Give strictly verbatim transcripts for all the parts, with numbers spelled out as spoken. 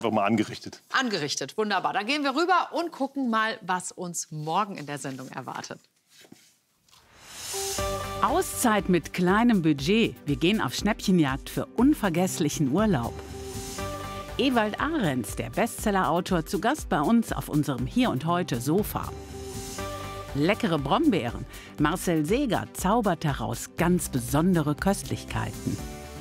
Mal angerichtet. Angerichtet, wunderbar. Dann gehen wir rüber und gucken mal, was uns morgen in der Sendung erwartet. Auszeit mit kleinem Budget. Wir gehen auf Schnäppchenjagd für unvergesslichen Urlaub. Ewald Ahrens, der Bestsellerautor, zu Gast bei uns auf unserem Hier und Heute Sofa. Leckere Brombeeren. Marcel Seeger zaubert daraus ganz besondere Köstlichkeiten.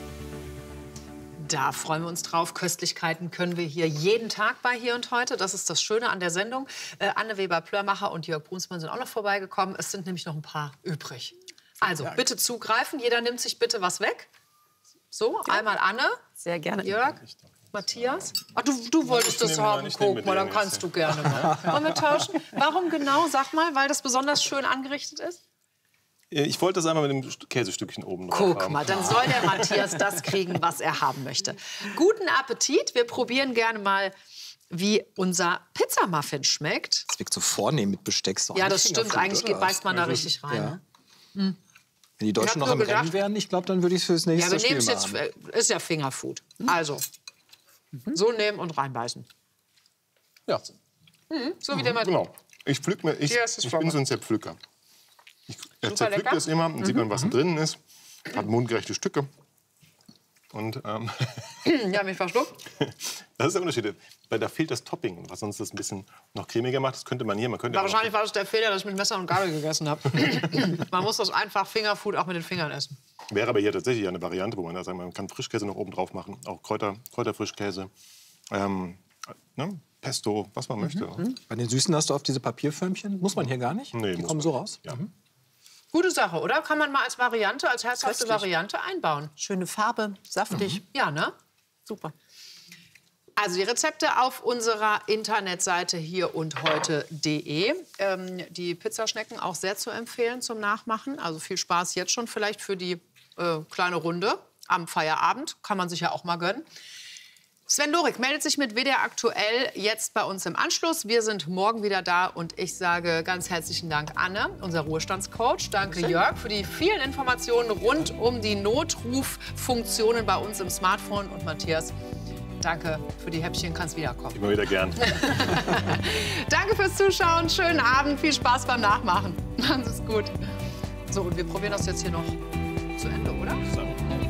Da freuen wir uns drauf. Köstlichkeiten können wir hier jeden Tag bei Hier und Heute. Das ist das Schöne an der Sendung. Äh, Anne Weber-Plörmacher und Jörg Brunsmann sind auch noch vorbeigekommen. Es sind nämlich noch ein paar übrig. Also bitte zugreifen. Jeder nimmt sich bitte was weg. So, einmal Anne. Sehr gerne. Jörg, Matthias. Ach, du, du wolltest das haben. Guck mal, dann kannst du gerne mal. Wollen wir tauschen? Warum genau? Sag mal, weil das besonders schön angerichtet ist? Ich wollte das einmal mit dem Käsestückchen oben drauf Guck haben. mal, dann soll der Matthias das kriegen, was er haben möchte. Guten Appetit. Wir probieren gerne mal, wie unser Pizzamuffin schmeckt. Das wirkt so vornehm mit Besteck. So ja, das stimmt. Eigentlich geht, beißt man da richtig rein. Ja. Ne? Mhm. Wenn die Deutschen noch am gedacht, Rennen wären, ich glaube, dann würde ich es fürs nächste ja, wir Spiel jetzt, machen. ist ja Fingerfood. Also, mhm. so nehmen und reinbeißen. Ja. Mhm. So wie der mal. Genau. Ich pflück mir, ich, ich bin so ein Zerpflücker. Ich er zerpflückt das immer, dann sieht man, was da drinnen ist. Hat mundgerechte Stücke. Und, ähm, ja, mich verschluckt. Das ist der Unterschied. Weil da fehlt das Topping, was sonst das ein bisschen noch cremiger macht. Das könnte man hier, man könnte war wahrscheinlich war das der Fehler, dass ich mit Messer und Gabel gegessen habe. Man muss das einfach Fingerfood auch mit den Fingern essen. Wäre aber hier tatsächlich eine Variante, wo man da sagt, man kann Frischkäse noch oben drauf machen, auch Kräuter, Kräuterfrischkäse, ähm, ne? Pesto, was man möchte. Mhm. Bei den Süßen hast du auf diese Papierförmchen? Muss man hier gar nicht? Nee, die kommen so raus? Ja. Mhm. Gute Sache, oder? Kann man mal als Variante, als herzhafte Variante einbauen. Schöne Farbe, saftig. Mhm. Ja, ne? Super. Also die Rezepte auf unserer Internetseite hier und heute punkt de. Ähm, die Pizzaschnecken auch sehr zu empfehlen zum Nachmachen. Also viel Spaß jetzt schon vielleicht für die äh, kleine Runde am Feierabend. Kann man sich ja auch mal gönnen. Sven Lorik meldet sich mit W D R aktuell jetzt bei uns im Anschluss. Wir sind morgen wieder da und ich sage ganz herzlichen Dank, Anne, unser Ruhestandscoach. Danke, Jörg, für die vielen Informationen rund um die Notruffunktionen bei uns im Smartphone. Und Matthias, danke für die Häppchen, kannst wiederkommen. Immer wieder gern. Danke fürs Zuschauen, schönen Abend, viel Spaß beim Nachmachen. Machen Sie es gut. So, und wir probieren das jetzt hier noch zu Ende, oder? So.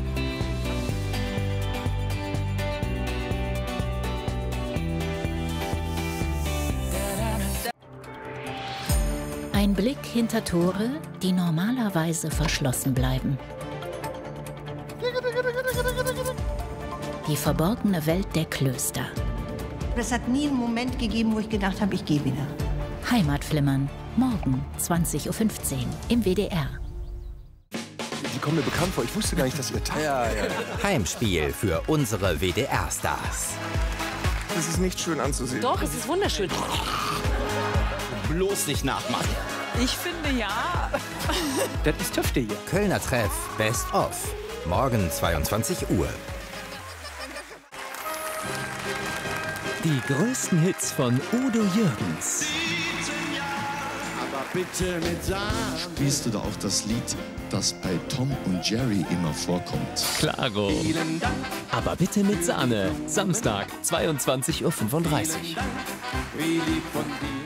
Ein Blick hinter Tore, die normalerweise verschlossen bleiben. Die verborgene Welt der Klöster. Es hat nie einen Moment gegeben, wo ich gedacht habe, ich gehe wieder. Heimatflimmern, morgen zwanzig Uhr fünfzehn im W D R. Die kommen mir bekannt vor. Ich wusste gar nicht, dass ihr Tag... Ja, ja, ja. Heimspiel für unsere W D R-Stars. Das ist nicht schön anzusehen. Doch, es ist wunderschön. Bloß nicht nachmachen. Ich finde ja. Das ist Tüfte hier. Kölner Treff Best of. Morgen zweiundzwanzig Uhr. Die größten Hits von Udo Jürgens. Aber bitte mit Sahne. Spielst du da auch das Lied, das bei Tom und Jerry immer vorkommt? Klaro. Aber bitte mit Sahne. Samstag, zweiundzwanzig Uhr fünfunddreißig. Wie lieb von dir.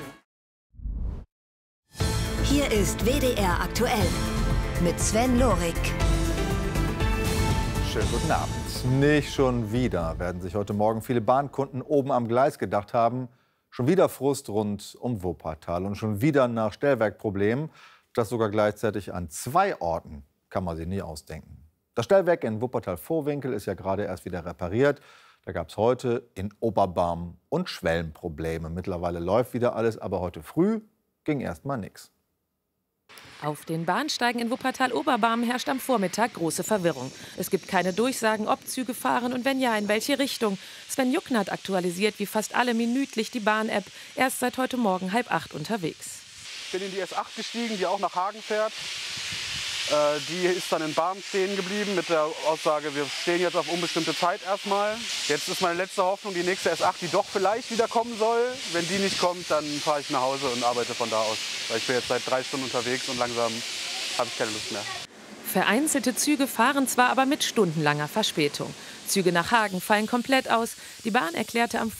Hier ist W D R aktuell mit Sven Lorik. Schönen guten Abend. Nicht schon wieder, werden sich heute Morgen viele Bahnkunden oben am Gleis gedacht haben. Schon wieder Frust rund um Wuppertal und schon wieder nach Stellwerkproblemen. Das sogar gleichzeitig an zwei Orten, kann man sich nie ausdenken. Das Stellwerk in Wuppertal-Vohwinkel ist ja gerade erst wieder repariert. Da gab es heute in Oberbarm und Schwellenprobleme. Mittlerweile läuft wieder alles, aber heute früh ging erst mal nichts. Auf den Bahnsteigen in Wuppertal-Oberbarm herrscht am Vormittag große Verwirrung. Es gibt keine Durchsagen, ob Züge fahren und wenn ja, in welche Richtung. Sven Jucknert aktualisiert wie fast alle minütlich die Bahn-App. Er ist seit heute Morgen halb acht unterwegs. Ich bin in die S acht gestiegen, die auch nach Hagen fährt. Äh, die ist dann in Barm stehen geblieben mit der Aussage, wir stehen jetzt auf unbestimmte Zeit erstmal. Jetzt ist meine letzte Hoffnung, die nächste S acht, die doch vielleicht wieder kommen soll. Wenn die nicht kommt, dann fahre ich nach Hause und arbeite von da aus. Weil ich bin jetzt seit drei Stunden unterwegs und langsam habe ich keine Lust mehr. Vereinzelte Züge fahren zwar, aber mit stundenlanger Verspätung. Züge nach Hagen fallen komplett aus. Die Bahn erklärte am